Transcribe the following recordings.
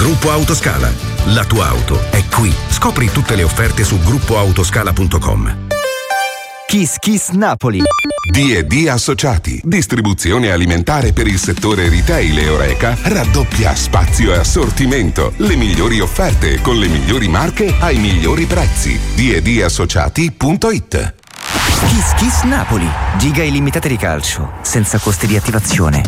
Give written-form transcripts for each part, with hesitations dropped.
Gruppo Autoscala. La tua auto è qui. Scopri tutte le offerte su gruppoautoscala.com. Kiss Kiss Napoli. D&D Associati, distribuzione alimentare per il settore retail e Horeca, raddoppia spazio e assortimento, le migliori offerte con le migliori marche ai migliori prezzi. D&Dassociati.it. Kiss Kiss Napoli. Giga illimitate di calcio, senza costi di attivazione.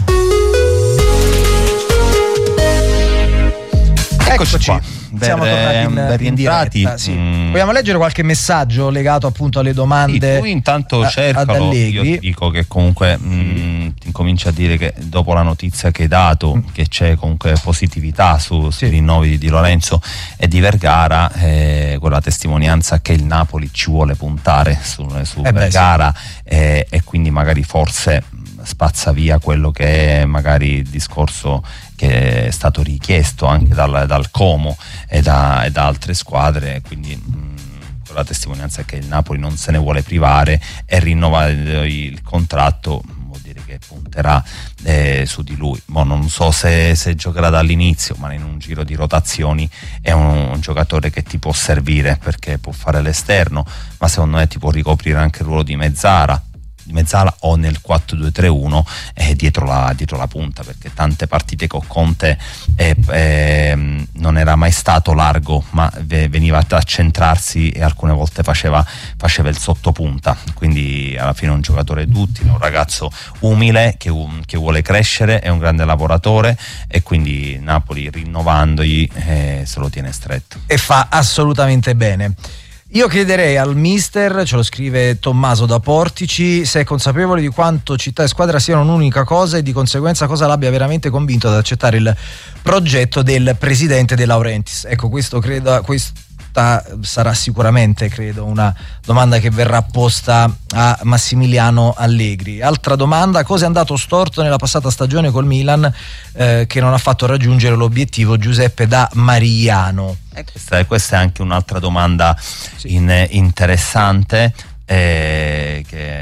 Eccoci qua. Siamo tornati in diretta, sì. Vogliamo leggere qualche messaggio legato appunto alle domande? Sì, tu intanto cercalo. Io ti dico che comunque ti incomincio a dire che dopo la notizia che hai dato che c'è comunque positività sui rinnovi di Di Lorenzo e di Vergara, quella testimonianza che il Napoli ci vuole puntare su Vergara, e quindi magari forse spazza via quello che è magari il discorso che è stato richiesto anche dal Como e da altre squadre, quindi la testimonianza è che il Napoli non se ne vuole privare e rinnovare il contratto vuol dire che punterà su di lui. Non so se giocherà dall'inizio, ma in un giro di rotazioni è un giocatore che ti può servire perché può fare l'esterno, ma secondo me ti può ricoprire anche il ruolo di mezzala o nel 4-2-3-1 dietro la punta, perché tante partite con Conte non era mai stato largo, ma veniva ad accentrarsi e alcune volte faceva il sottopunta, quindi alla fine è un giocatore duttile, un ragazzo umile che vuole crescere, è un grande lavoratore e quindi Napoli rinnovandogli se lo tiene stretto e fa assolutamente bene. Io chiederei al mister, ce lo scrive Tommaso da Portici, se è consapevole di quanto città e squadra siano un'unica cosa e di conseguenza cosa l'abbia veramente convinto ad accettare il progetto del presidente De Laurentiis. Ecco, questa sarà sicuramente, credo, una domanda che verrà posta a Massimiliano Allegri. Altra domanda: cosa è andato storto nella passata stagione col Milan che non ha fatto raggiungere l'obiettivo? Giuseppe da Marigliano. Questa è anche un'altra domanda interessante che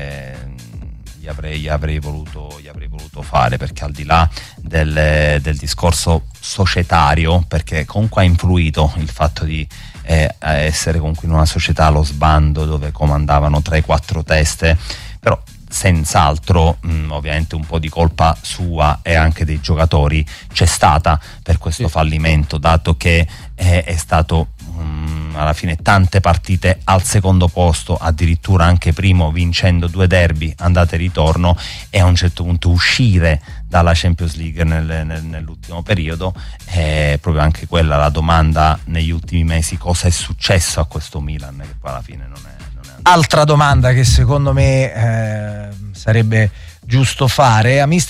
gli avrei voluto fare, perché al di là del discorso societario, perché comunque ha influito il fatto di essere comunque in una società allo sbando dove comandavano 3-4 teste, però senz'altro ovviamente un po' di colpa sua e anche dei giocatori c'è stata per questo fallimento, dato che è stato alla fine tante partite al secondo posto, addirittura anche primo, vincendo 2 derby andata e ritorno, e a un certo punto uscire dalla Champions League nell'ultimo periodo. È proprio anche quella la domanda negli ultimi mesi: cosa è successo a questo Milan, che poi alla fine non è altra domanda che secondo me sarebbe giusto fare a mister